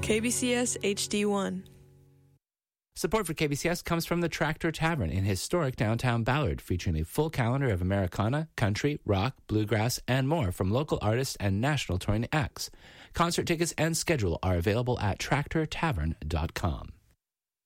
KBCS HD1. Support for KBCS comes from the Tractor Tavern in historic downtown Ballard, featuring a full calendar of Americana, country, rock, bluegrass, and more from local artists and national touring acts. Concert tickets and schedule are available at tractortavern.com.